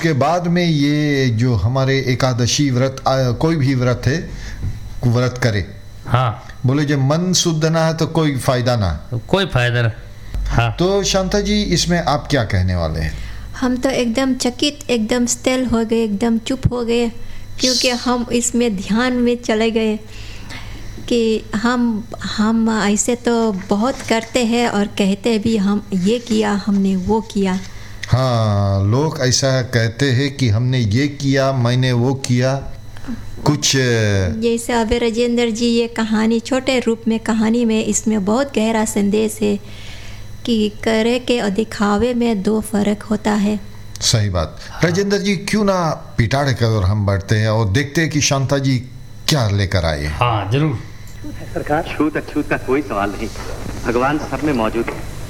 उसके बाद में ये जो हमारे एकादशी व्रत कोई भी व्रत है, व्रत करे, हाँ, बोले जब मन शुद्ध ना है तो कोई फायदा ना, कोई फायदा नहीं। हाँ, तो शांता जी इसमें आप क्या कहने वाले हैं? हम तो एकदम चकित, एकदम स्थिर हो गए, एकदम चुप हो गए, क्योंकि हम इसमें ध्यान में चले गए कि हम ऐसे तो बहुत करते हैं और कहते भी हम ये किया, हमने वो किया। हाँ, लोग ऐसा कहते हैं कि हमने ये किया, मैंने वो किया, कुछ जैसे अभी राजेंद्र जी ये कहानी छोटे रूप में कहानी में, इसमें बहुत गहरा संदेश है कि करे के और दिखावे में दो फर्क होता है। सही बात। राजेंद्र जी क्यों ना पिटाड़े कर हम बढ़ते हैं और देखते हैं कि शांता जी क्या लेकर आए। हाँ जरूर। सरकार, छूत अछूत का कोई सवाल नहीं, भगवान सब में मौजूद है।